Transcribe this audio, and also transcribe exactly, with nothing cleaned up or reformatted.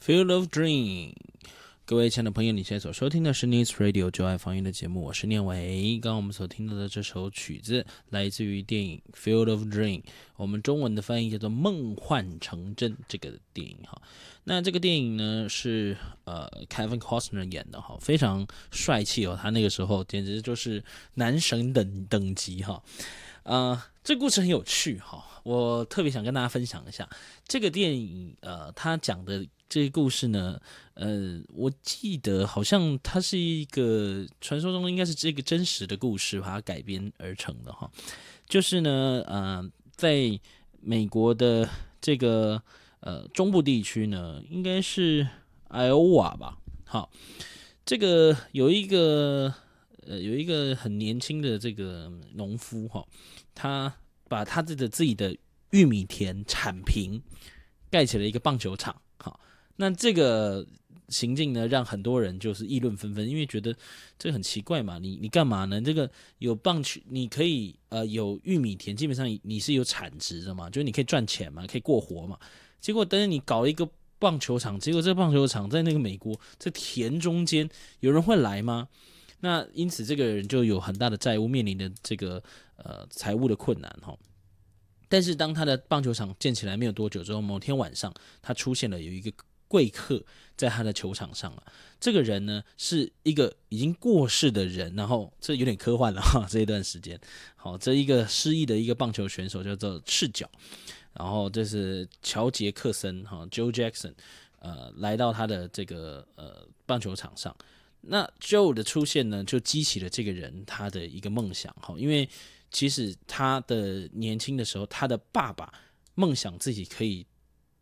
Field of Dream， 各位亲爱的朋友，你现在所收听的是 News Radio 就爱防疫的节目，我是念维。刚刚我们所听到的这首曲子来自于电影 Field of Dream， 我们中文的翻译叫做《梦幻成真》这个电影哈。那这个电影呢是呃 Kevin Costner 演的哈，非常帅气哦，他那个时候简直就是男神等等级哈。呃，这故事很有趣哈，我特别想跟大家分享一下这个电影。呃，他讲的这个故事呢，呃，我记得好像它是一个传说中应该是这个真实的故事，把它改编而成的哈。就是呢，呃，在美国的这个呃中部地区呢，应该是艾欧瓦吧。好，这个有一个。呃，有一个很年轻的这个农夫哈，他把他自己的自己的玉米田铲平，盖起了一个棒球场。好，那这个行径呢，让很多人就是议论纷纷，因为觉得这个很奇怪嘛，你你干嘛呢？这个有棒球，你可以呃有玉米田，基本上你是有产值的嘛，就是你可以赚钱嘛，可以过活嘛。结果等你搞一个棒球场，结果这个棒球场在那个美国这田中间，有人会来吗？那因此，这个人就有很大的债务，面临的这个呃财务的困难哈。但是，当他的棒球场建起来没有多久之后，某天晚上，他出现了有一个贵客在他的球场上了。这个人呢，是一个已经过世的人，然后这有点科幻了哈。这一段时间，好，这一个失忆的一个棒球选手叫做赤脚，然后这是乔杰克森哈 ，Joe Jackson， 呃，来到他的这个呃棒球场上。那 Joe 的出现呢，就激起了这个人他的一个梦想哈，因为其实他的年轻的时候，他的爸爸梦想自己可以